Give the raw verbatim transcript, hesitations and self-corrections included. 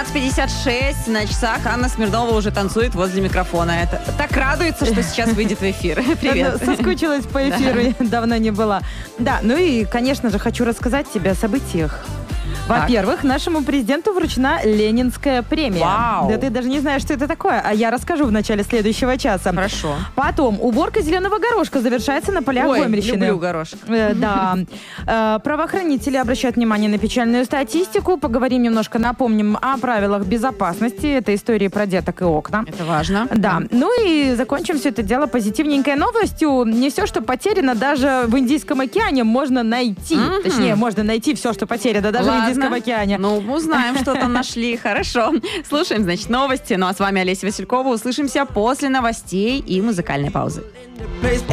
двенадцать пятьдесят шесть на часах. Анна Смирнова уже танцует возле микрофона. Это так радуется, что сейчас выйдет в эфир. Привет. Соскучилась по эфиру, да. Давно не была. Да, ну и, конечно же, хочу рассказать тебе о событиях. Во-первых, так. нашему президенту вручена Ленинская премия. Вау. Да ты даже не знаешь, что это такое, а я расскажу в начале следующего часа. Хорошо. Потом, уборка зеленого горошка завершается на полях Ой, Гомельщины. люблю горошек. Э, да. Э, правоохранители обращают внимание на печальную статистику. Поговорим немножко, напомним о правилах безопасности. Это истории про деток и окна. Это важно. Да. Ну и закончим все это дело позитивненькой новостью. Не все, что потеряно, даже в Индийском океане можно найти. Mm-hmm. Точнее, можно найти все, что потеряно, даже Ладно. в Индийском океане. Ну, узнаем, что там нашли. Хорошо. Слушаем, значит, новости. Ну, а с вами Олеся Василькова. Услышимся после новостей и музыкальной паузы.